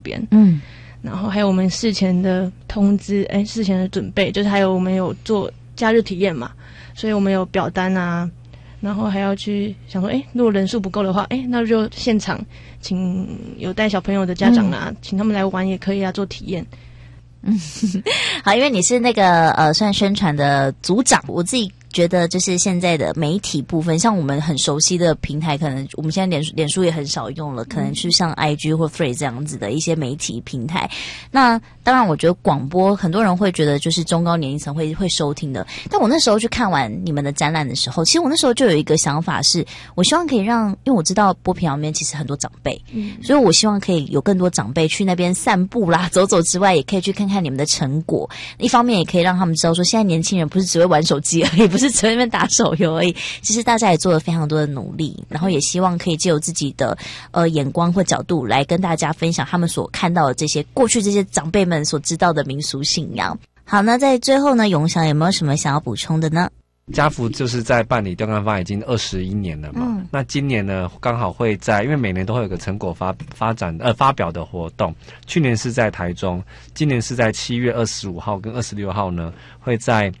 边。然后还有我们事前的通知，事前的准备，就是还有我们有做假日体验嘛，所以我们有表单啊，然后还要去想说，如果人数不够的话，那就现场请有带小朋友的家长啊，请他们来玩也可以啊，做体验。 好，因为你是那个算宣传的组长，我自己觉得就是现在的媒体部分，像我们很熟悉的平台，可能我们现在脸书也很少用了，可能是像 IG 或 Free 这样子的一些媒体平台。那当然我觉得广播很多人会觉得就是中高年龄层会收听的，但我那时候去看完你们的展览的时候，其实我那时候就有一个想法是，我希望可以让，因为我知道波平那边其实很多长辈，所以我希望可以有更多长辈去那边散步啦，走走之外，也可以去看看你们的成果，一方面也可以让他们知道说，现在年轻人不是只会玩手机而已，不是只会在那边打手游而已，其实大家也做了非常多的努力，然后也希望可以借由自己的眼光或角度来跟大家分享他们所看到的这些过去这些长辈们所知道的民俗信仰。好，那在最后呢，永祥有没有什么想要补充的呢？ 家福就是在办理钓竿坊已经21年了嘛，那今年呢刚好会在，因为每年都会有个成果发表的活动，去年是在台中，今年是在7月25号跟26号呢会在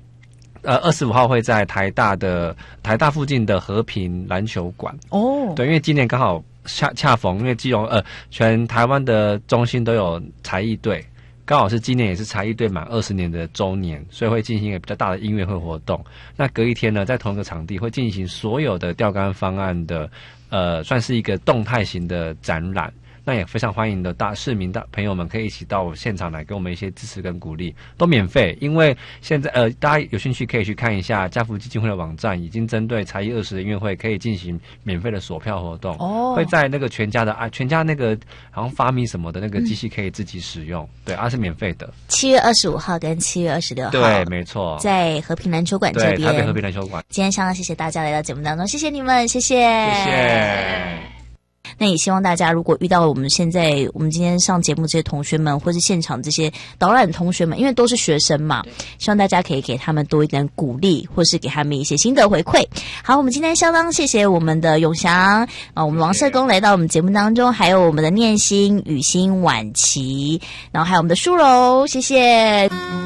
25号会在台大附近的和平篮球馆。对，因为今年刚好恰逢，因为基隆全台湾的中心都有才艺队，刚好是今年也是才艺队满20年的周年，所以会进行一个比较大的音乐会活动。那隔一天呢，在同一个场地会进行所有的钓竿方案的算是一个动态型的展览。那也非常欢迎的市民朋友们可以一起到现场来给我们一些支持跟鼓励，都免费。因为现在大家有兴趣可以去看一下家福基金会的网站，已经针对才艺20的音乐会可以进行免费的索票活动。会在那个全家那个好像发米什么的那个机器可以自己使用。对，是免费的。7月25号跟7月26号， 对，没错， 在和平篮球馆这边。 对，台北和平篮球馆。 今天相当谢谢大家来到节目当中，谢谢你们，谢谢， 谢谢。 那也希望大家如果遇到我们今天上节目这些同学们，或是现场这些导览同学们，因为都是学生嘛，希望大家可以给他们多一点鼓励，或是给他们一些心得回馈。好，我们今天相当谢谢我们的永祥我们王社工来到我们节目当中，还有我们的念心、雨欣、婉琪，然后还有我们的淑柔，谢谢。